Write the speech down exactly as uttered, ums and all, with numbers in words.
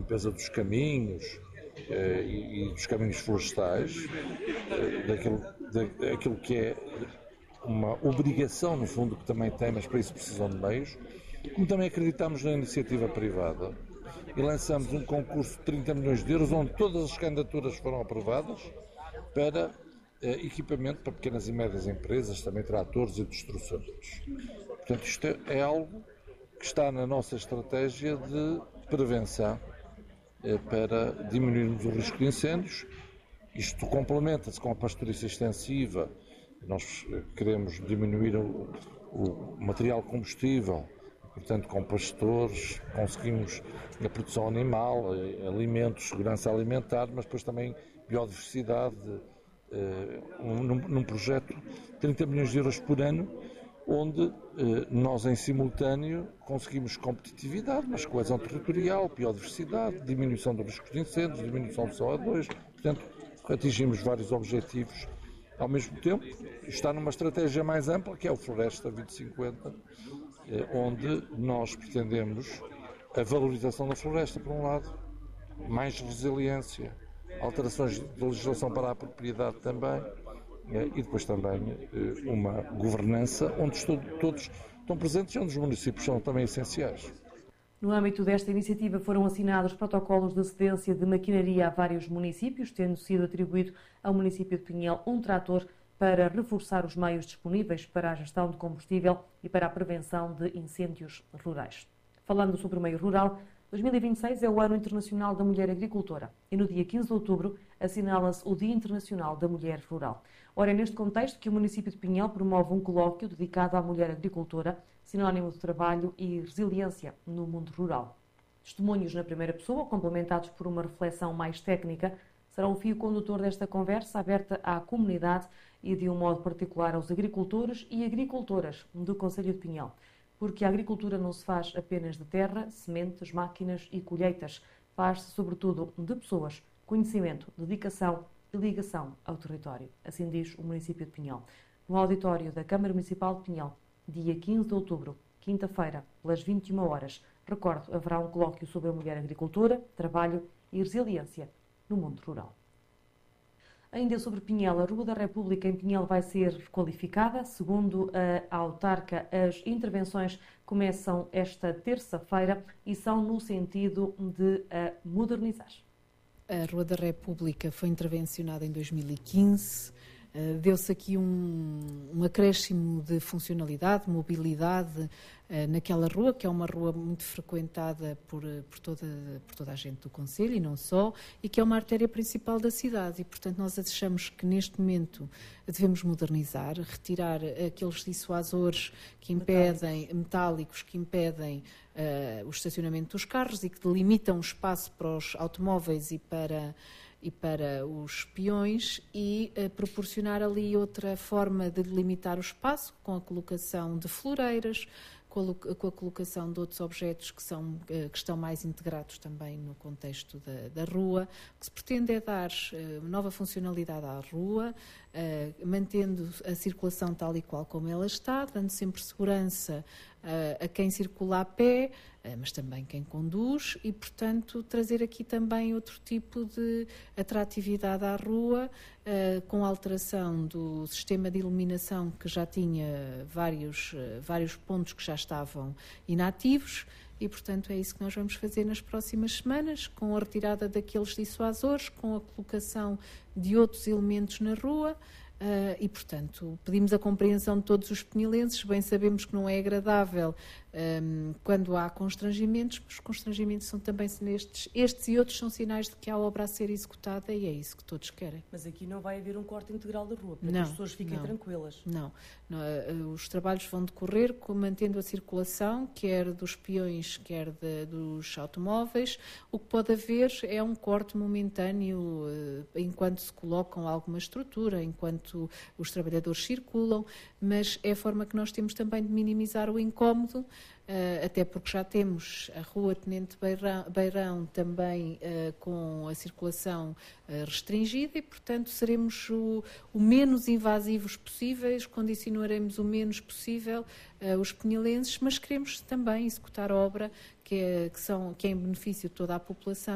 limpeza dos caminhos eh, e, e dos caminhos florestais, eh, daquilo, da, daquilo que é uma obrigação, no fundo, que também tem, mas para isso precisam de meios, como também acreditamos na iniciativa privada e lançamos um concurso de trinta milhões de euros, onde todas as candidaturas foram aprovadas para eh, equipamento para pequenas e médias empresas, também tratores e destruções. Portanto, isto é, é algo que está na nossa estratégia de prevenção eh, para diminuirmos o risco de incêndios. Isto complementa-se com a pastouriça extensiva. Nós queremos diminuir o, o material combustível, portanto, com pastores, conseguimos a produção animal, alimentos, segurança alimentar, mas depois também biodiversidade, eh, um, num, num projeto de trinta milhões de euros por ano, onde eh, nós, em simultâneo, conseguimos competitividade, mas coesão territorial, biodiversidade, diminuição do risco de incêndios, diminuição do C O dois, portanto, atingimos vários objetivos ao mesmo tempo. Está numa estratégia mais ampla, que é o Floresta vinte cinquenta, eh, onde nós pretendemos a valorização da floresta, por um lado, mais resiliência, alterações de legislação para a propriedade também, e depois também uma governança onde todos estão presentes e onde os municípios são também essenciais. No âmbito desta iniciativa foram assinados protocolos de cedência de maquinaria a vários municípios, tendo sido atribuído ao município de Pinhel um trator para reforçar os meios disponíveis para a gestão de combustível e para a prevenção de incêndios rurais. Falando sobre o meio rural, dois mil e vinte e seis é o Ano Internacional da Mulher Agricultora e no dia quinze de outubro assinala-se o Dia Internacional da Mulher Rural. Ora, é neste contexto que o município de Pinhel promove um colóquio dedicado à mulher agricultora, sinónimo de trabalho e resiliência no mundo rural. Testemunhos na primeira pessoa, complementados por uma reflexão mais técnica, serão o fio condutor desta conversa aberta à comunidade e de um modo particular aos agricultores e agricultoras do Concelho de Pinhel. Porque a agricultura não se faz apenas de terra, sementes, máquinas e colheitas. Faz-se, sobretudo, de pessoas, conhecimento, dedicação e ligação ao território. Assim diz o município de Pinhel. No auditório da Câmara Municipal de Pinhel, dia quinze de outubro, quinta-feira, pelas vinte e uma horas. Recordo, haverá um colóquio sobre a mulher agricultora, trabalho e resiliência no mundo rural. Ainda sobre Pinhel, a Rua da República em Pinhel vai ser requalificada. Segundo a autarca, as intervenções começam esta terça-feira e são no sentido de a modernizar. A Rua da República foi intervencionada em dois mil e quinze. Uh, deu-se aqui um, um acréscimo de funcionalidade, mobilidade uh, naquela rua, que é uma rua muito frequentada por, por, toda, por toda a gente do concelho e não só, e que é uma artéria principal da cidade. E, portanto, nós achamos que neste momento devemos modernizar, retirar aqueles dissuasores que impedem, metálicos, metálicos que impedem uh, o estacionamento dos carros e que delimitam o espaço para os automóveis e para... e para os peões e uh, proporcionar ali outra forma de delimitar o espaço com a colocação de floreiras, com a, com a colocação de outros objetos que, são, uh, que estão mais integrados também no contexto da, da rua. O que se pretende é dar uh, nova funcionalidade à rua, uh, mantendo a circulação tal e qual como ela está, dando sempre segurança uh, a quem circula a pé, mas também quem conduz e, portanto, trazer aqui também outro tipo de atratividade à rua, uh, com a alteração do sistema de iluminação que já tinha vários, uh, vários pontos que já estavam inativos e, portanto, é isso que nós vamos fazer nas próximas semanas, com a retirada daqueles dissuasores, com a colocação de outros elementos na rua. Uh, e, portanto, pedimos a compreensão de todos os pinhelenses. Bem sabemos que não é agradável um, quando há constrangimentos, mas os constrangimentos são também nestes, estes e outros são sinais de que há obra a ser executada e é isso que todos querem. Mas aqui não vai haver um corte integral da rua, para não, que as pessoas fiquem não, tranquilas. Não, não uh, os trabalhos vão decorrer com, mantendo a circulação, quer dos peões, quer de, dos automóveis. O que pode haver é um corte momentâneo uh, enquanto se colocam alguma estrutura, enquanto os trabalhadores circulam, mas é a forma que nós temos também de minimizar o incómodo, até porque já temos a Rua Tenente Beirão, Beirão também com a circulação restringida e, portanto, seremos o, o menos invasivos possíveis, condicionaremos o menos possível os pinhelenses, mas queremos também executar a obra que é, que são, que é em benefício de toda a população